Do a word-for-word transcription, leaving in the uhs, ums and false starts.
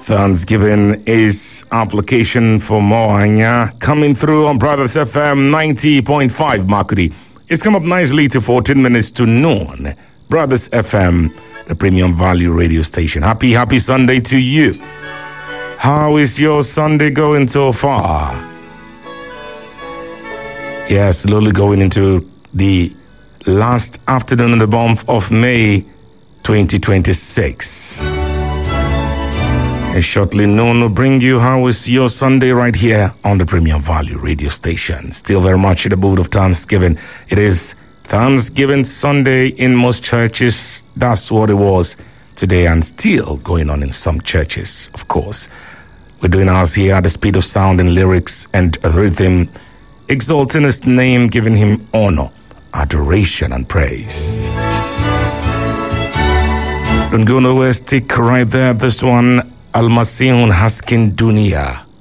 Thanksgiving is application for Moanya coming through on Brothers F M ninety point five Makudi. It's come up nicely to fourteen minutes to noon. Brothers F M, the premium value radio station. Happy, happy Sunday to you. How is your Sunday going so far? Yeah, slowly going into the last afternoon of the month of May twenty twenty-six. And shortly noon will bring you How is your Sunday right here on the Premium Value radio station. Still very much in the mood of Thanksgiving. It is Thanksgiving Sunday in most churches. That's what it was today and still going on in some churches, of course. We're doing ours here at the speed of sound and lyrics and rhythm, exalting his name, giving him honor, adoration and praise. Don't go nowhere, stick right there. This one, Almasihun Haskin Dunia.